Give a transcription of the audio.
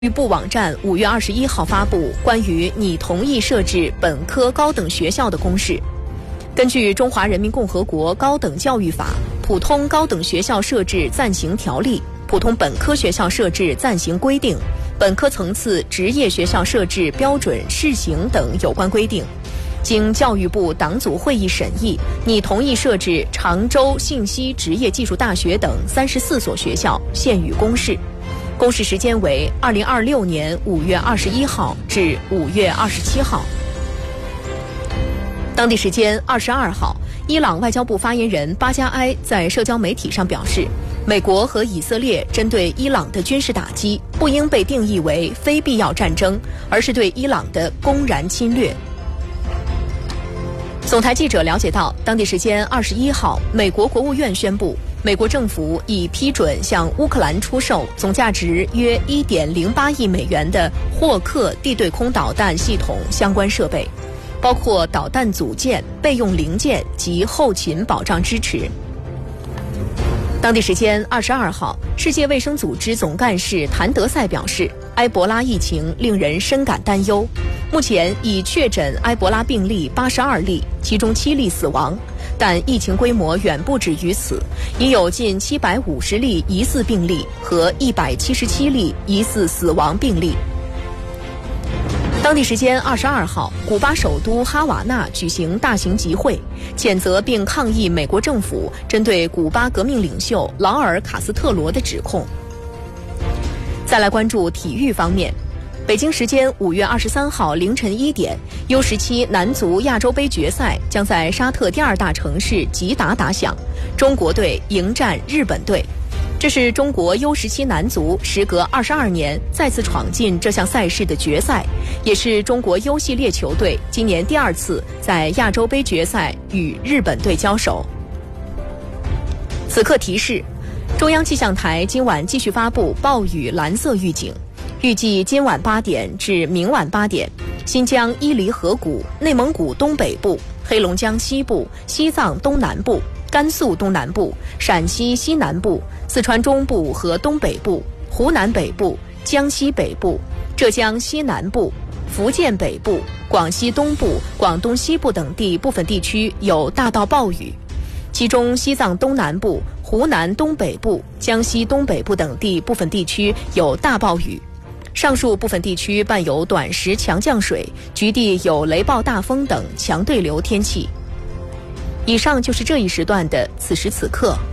教育部网站5月21号发布关于拟同意设置本科高等学校的公示。根据《中华人民共和国高等教育法》、《普通高等学校设置暂行条例》、《普通本科学校设置暂行规定》、《本科层次职业学校设置标准试行》等有关规定，经教育部党组会议审议，拟同意设置常州信息职业技术大学等34所学校，现予公示。公示时间为2026年5月21号至5月27号。当地时间22号，伊朗外交部发言人巴加埃在社交媒体上表示，美国和以色列针对伊朗的军事打击不应被定义为非必要战争，而是对伊朗的公然侵略。总台记者了解到，当地时间21号，美国国务院宣布，美国政府已批准向乌克兰出售总价值约1.08亿美元的霍克地对空导弹系统相关设备，包括导弹组件、备用零件及后勤保障支持。当地时间22号，世界卫生组织总干事谭德赛表示，埃博拉疫情令人深感担忧。目前已确诊埃博拉病例82例，其中7例死亡，但疫情规模远不止于此，已有近750例疑似病例和177例疑似死亡病例。当地时间22号，古巴首都哈瓦那举行大型集会，谴责并抗议美国政府针对古巴革命领袖劳尔·卡斯特罗的指控。再来关注体育方面，北京时间5月23号凌晨1点，U17男足亚洲杯决赛将在沙特第2大城市吉达打响，中国队迎战日本队。这是中国 U17 男足时隔22年再次闯进这项赛事的决赛，也是中国 U 系列球队今年第2次在亚洲杯决赛与日本队交手。此刻提示，中央气象台今晚继续发布暴雨蓝色预警，预计今晚8点至明晚8点，新疆伊犁河谷、内蒙古东北部、黑龙江西部、西藏东南部、甘肃东南部、陕西西南部、四川中部和东北部、湖南北部、江西北部、浙江西南部、福建北部、广西东部、广东西部等地部分地区有大到暴雨，其中西藏东南部、湖南东北部、江西东北部等地部分地区有大暴雨。上述部分地区伴有短时强降水，局地有雷暴大风等强对流天气。以上就是这一时段的此时此刻。